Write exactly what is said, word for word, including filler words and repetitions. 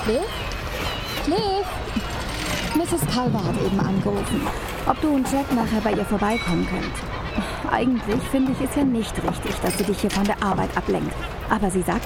Cliff? Cliff? Misses Culver hat eben angerufen, ob du und Jack nachher bei ihr vorbeikommen könnt. Eigentlich finde ich es ja nicht richtig, dass sie dich hier von der Arbeit ablenkt. Aber sie sagt,